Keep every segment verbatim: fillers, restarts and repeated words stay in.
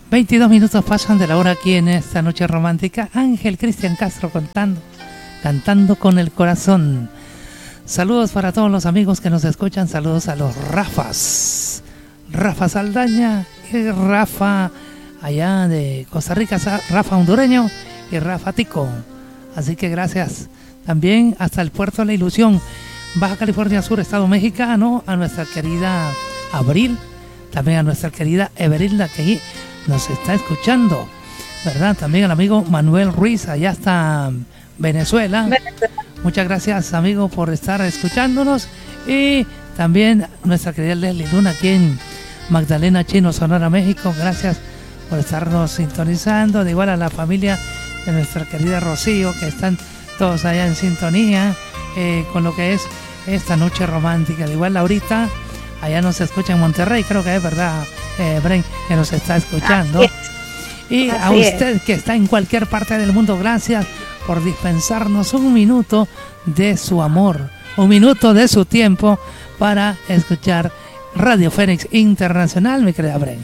veintidós minutos pasan de la hora aquí en esta noche romántica. Ángel Cristian Castro contando, cantando con el corazón. Saludos para todos los amigos que nos escuchan. Saludos a los Rafas. Rafa Saldaña y Rafa allá de Costa Rica, Rafa hondureño y Rafa Tico. Así que gracias. También hasta el Puerto de la Ilusión, Baja California Sur, Estado Mexicano, a nuestra querida Abril, también a nuestra querida Everilda que nos está escuchando, ¿verdad? También al amigo Manuel Ruiz, allá hasta Venezuela. Venezuela. Muchas gracias, amigo, por estar escuchándonos. Y también nuestra querida Leslie Luna, aquí en Magdalena Chino, Sonora, México. Gracias por estarnos sintonizando. De igual a la familia de nuestra querida Rocío, que están todos allá en sintonía eh, con lo que es esta noche romántica. De igual Laurita, allá nos escucha en Monterrey, creo que es verdad, eh, Bren, que nos está escuchando. Así y Así a usted es. Que está en cualquier parte del mundo, gracias por dispensarnos un minuto de su amor, un minuto de su tiempo para escuchar Radio Fénix Internacional, mi querida Bren.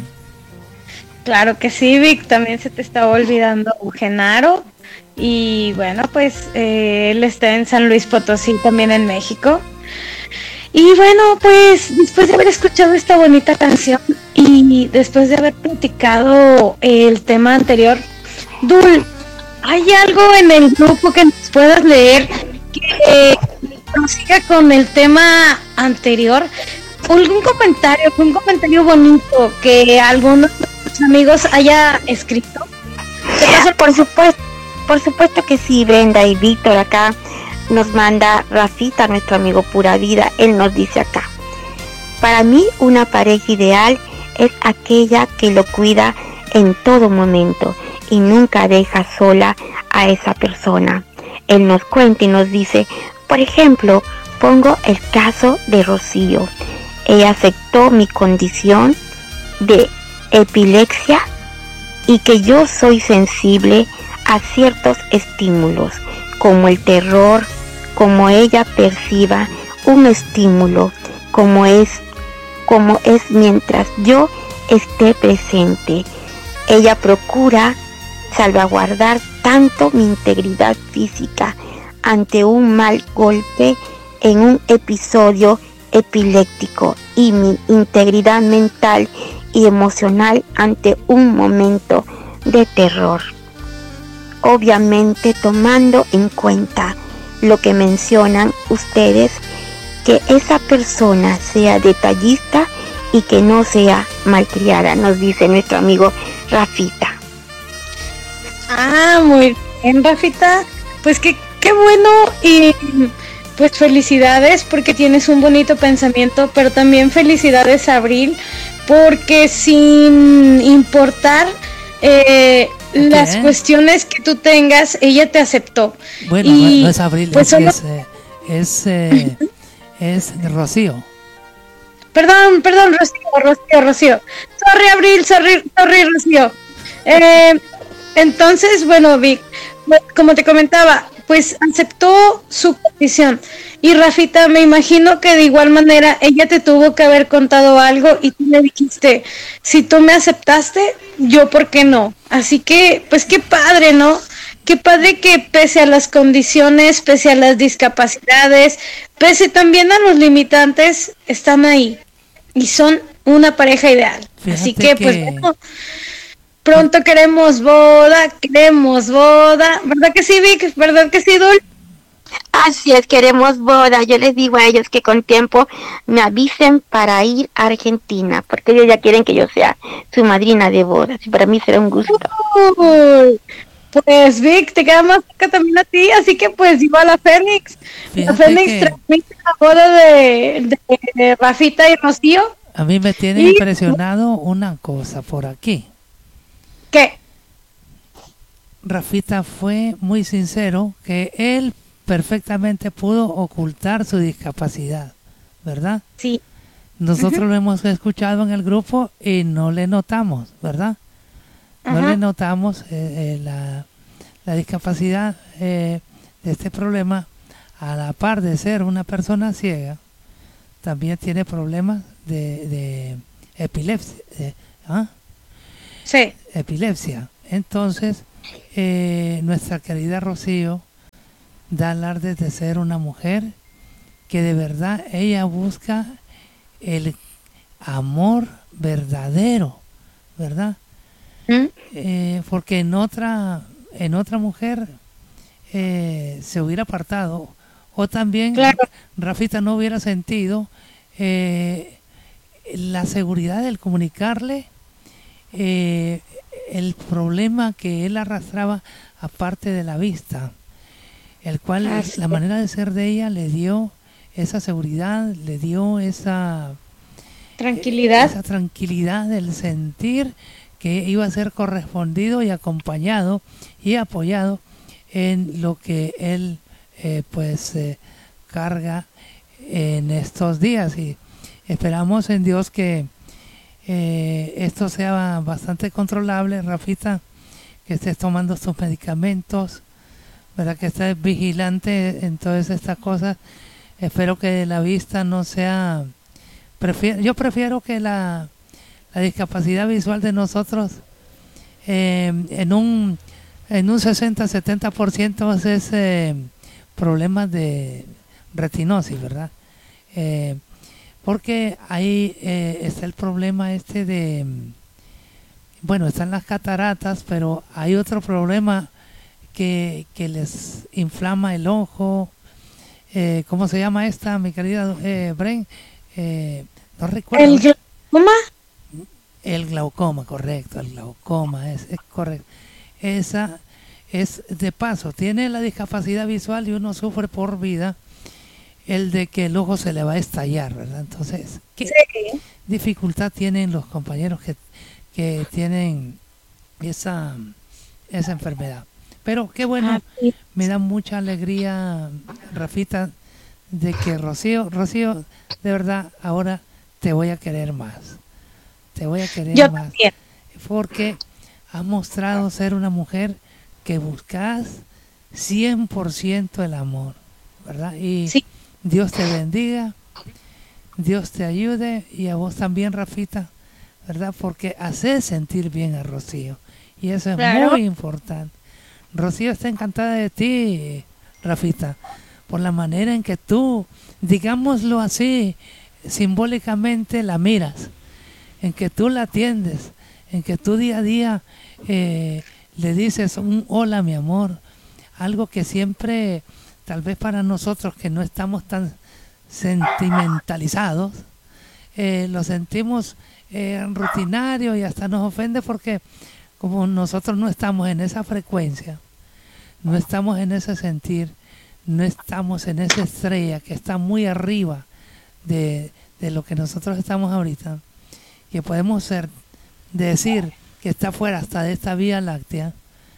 Claro que sí, Vic, también se te estaba olvidando Genaro. Y bueno, pues eh, él está en San Luis Potosí, también en México. Y bueno, pues después de haber escuchado esta bonita canción y después de haber platicado el tema anterior, Dul, ¿hay algo en el grupo que nos puedas leer que eh, prosiga con el tema anterior? ¿Algún comentario, algún comentario bonito que alguno de tus amigos haya escrito? ¿Te paso? Por supuesto. Por supuesto que sí, Brenda y Víctor. Acá nos manda Rafita, nuestro amigo Pura Vida. Él nos dice acá: para mí una pareja ideal es aquella que lo cuida en todo momento y nunca deja sola a esa persona. Él nos cuenta y nos dice, por ejemplo, pongo el caso de Rocío. Ella aceptó mi condición de epilepsia y que yo soy sensible a ciertos estímulos, como el terror, como ella perciba un estímulo, como es, como es mientras yo esté presente. Ella procura salvaguardar tanto mi integridad física ante un mal golpe en un episodio epiléptico y mi integridad mental y emocional ante un momento de terror. Obviamente tomando en cuenta lo que mencionan ustedes, que esa persona sea detallista y que no sea malcriada, nos dice nuestro amigo Rafita. Ah, muy bien, Rafita. Pues qué, qué bueno y pues felicidades porque tienes un bonito pensamiento, pero también felicidades a Abril porque sin importar eh, okay. las cuestiones que tú tengas, ella te aceptó. Bueno, y, no es Abril, pues es, solo... es, eh, es, eh, es Rocío. Perdón, perdón, Rocío, Rocío, Rocío. Sorry, Abril, sorry, sorry, Rocío. Eh, entonces, bueno, Vic, como te comentaba, pues aceptó su condición. Y Rafita, me imagino que de igual manera ella te tuvo que haber contado algo y tú le dijiste, si tú me aceptaste, yo por qué no. Así que, pues qué padre, ¿no? Qué padre que pese a las condiciones, pese a las discapacidades, pese también a los limitantes, están ahí y son una pareja ideal. Fíjate Así que, que... pues bueno, pronto queremos boda, queremos boda, ¿verdad que sí, Vic? ¿Verdad que sí, Dul? Así es, queremos boda. Yo les digo a ellos que con tiempo me avisen para ir a Argentina, porque ellos ya quieren que yo sea su madrina de bodas y para mí será un gusto. Uy, pues Vic, te queda más cerca también a ti, así que pues igual a Fénix. La Fénix que... transmite la boda de, de, de Rafita y Rocío. A mí me tiene y... impresionado una cosa por aquí. ¿Qué? Rafita fue muy sincero que él perfectamente pudo ocultar su discapacidad, ¿verdad? Sí. Nosotros uh-huh. lo hemos escuchado en el grupo y no le notamos, ¿verdad? Uh-huh. No le notamos eh, eh, la, la discapacidad eh, de este problema, a la par de ser una persona ciega, también tiene problemas de, de epilepsia. De, ¿ah? Sí. epilepsia. Entonces, eh, nuestra querida Rocío da alarde de ser una mujer que de verdad ella busca el amor verdadero, ¿verdad? ¿Mm? Eh, porque en otra en otra mujer eh, se hubiera apartado, o también Claro. Rafita no hubiera sentido eh, la seguridad del comunicarle eh, el problema que él arrastraba aparte de la vista, el cual Así la es. manera de ser de ella le dio esa seguridad, le dio esa Tranquilidad. esa tranquilidad del sentir que iba a ser correspondido y acompañado y apoyado en lo que él eh, pues eh, carga en estos días, y esperamos en Dios que eh, esto sea bastante controlable, Rafita, que estés tomando tus medicamentos, ¿verdad? Que estés vigilante en todas estas cosas. Espero que la vista no sea... Prefiero, yo prefiero que la, la discapacidad visual de nosotros eh, en un en un sesenta a setenta por ciento es eh, problemas de retinosis, ¿verdad? Eh, porque ahí eh, está el problema este de, bueno, están las cataratas, pero hay otro problema que, que les inflama el ojo. Eh, ¿Cómo se llama esta, mi querida eh, Bren? Eh, no recuerdo. ¿El glaucoma? El glaucoma, correcto, el glaucoma es, es correcto. Esa es de paso, tiene la discapacidad visual y uno sufre por vida el de que el ojo se le va a estallar, ¿verdad? Entonces, ¿qué Sí. dificultad tienen los compañeros que, que tienen esa, esa enfermedad? Pero qué bueno, Así. me da mucha alegría, Rafita, de que Rocío, Rocío, de verdad, ahora te voy a querer más. Te voy a querer Yo más. también. Porque has mostrado ser una mujer que buscas cien por ciento el amor, ¿verdad? Y Sí. Dios te bendiga, Dios te ayude, y a vos también, Rafita, ¿verdad? Porque haces sentir bien a Rocío, y eso es Claro. muy importante. Rocío está encantada de ti, Rafita, por la manera en que tú, digámoslo así, simbólicamente la miras, en que tú la atiendes, en que tú día a día eh, le dices un hola, mi amor, algo que siempre, tal vez para nosotros que no estamos tan sentimentalizados, eh, lo sentimos eh, rutinario, y hasta nos ofende porque como nosotros no estamos en esa frecuencia, no estamos en ese sentir, no estamos en esa estrella que está muy arriba de, de lo que nosotros estamos ahorita, que podemos ser, decir que está fuera hasta de esta Vía Láctea.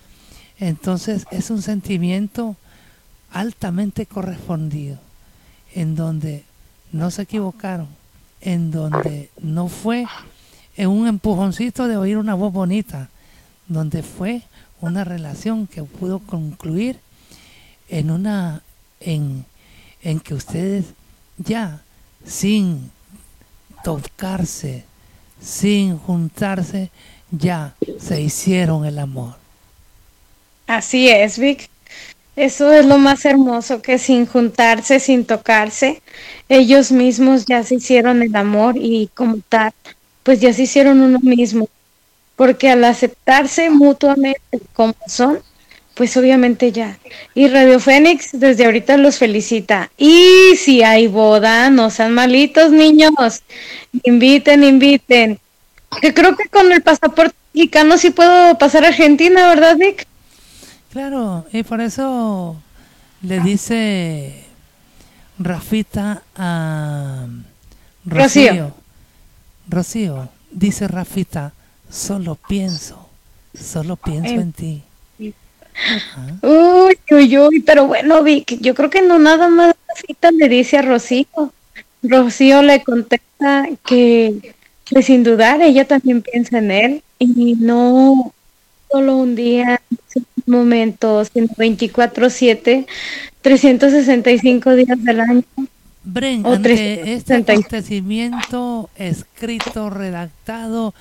Entonces es un sentimiento altamente correspondido, en donde no se equivocaron, en donde no fue en un empujoncito de oír una voz bonita, donde fue una relación que pudo concluir en una en, en que ustedes ya sin tocarse, sin juntarse, ya se hicieron el amor. Así es, Vic. Eso es lo más hermoso, que sin juntarse, sin tocarse, ellos mismos ya se hicieron el amor, y como tal, pues ya se hicieron uno mismo. Porque al aceptarse mutuamente como son, pues obviamente ya. Y Radio Fénix desde ahorita los felicita. Y si hay boda, no sean malitos, niños. Inviten, inviten. Que creo que con el pasaporte mexicano sí puedo pasar a Argentina, ¿verdad, Vic? Claro, y por eso le dice Rafita a Rocío. Rocío. Rocío, dice Rafita, solo pienso, solo pienso Eh. en ti. Ajá. Uy, uy, uy, pero bueno, Vic, yo creo que no nada más Rafita le dice a Rocío. Rocío le contesta que, que sin dudar ella también piensa en él, y no solo un día, un momento, sino veinticuatro siete, trescientos sesenta y cinco días del año. Bren, O ante trescientos este sesenta y cinco. acontecimiento escrito, redactado,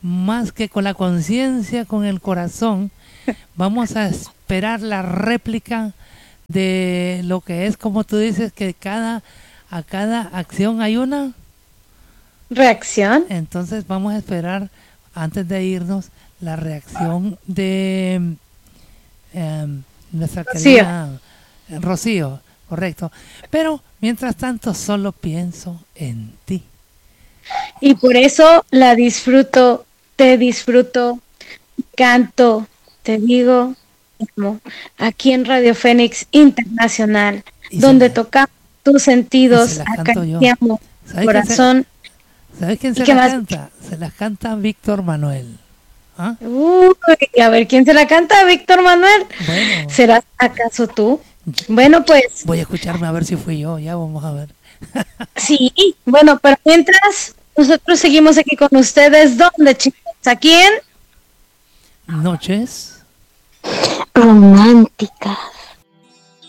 más que con la conciencia, con el corazón. Vamos a esperar la réplica de lo que es, como tú dices, que cada a cada acción hay una reacción. Entonces vamos a esperar, antes de irnos, la reacción de eh, nuestra querida Rocío. Rocío, correcto. Pero mientras tanto solo pienso en ti. Y por eso la disfruto, te disfruto, canto, te digo, aquí en Radio Fénix Internacional, y donde la, tocamos tus sentidos, acariciamos tu corazón. ¿Sabes quién se la más? canta? Se las canta Víctor Manuel. ¿Ah? Uy, a ver, ¿quién se la canta? Víctor Manuel. Bueno. ¿Serás acaso tú? Bueno, pues. Voy a escucharme a ver si fui yo, ya vamos a ver. Sí, bueno, pero mientras nosotros seguimos aquí con ustedes, ¿dónde, chicos? ¿Aquí en? Noches románticas.